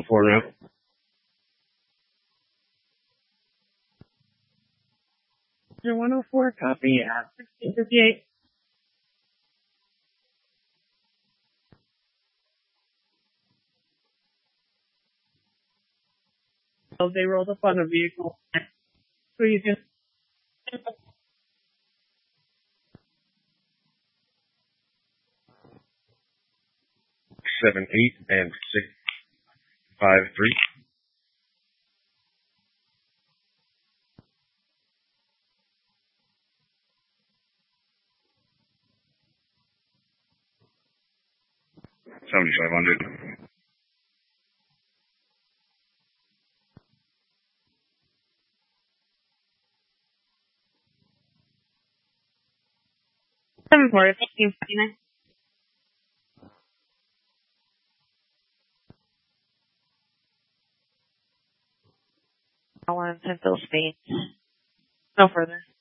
104 now. Passenger 104, copy at 1658. So they rolled up on a vehicle. So you can 78 and 653. $7,500. 1559. I want to Spain. No further.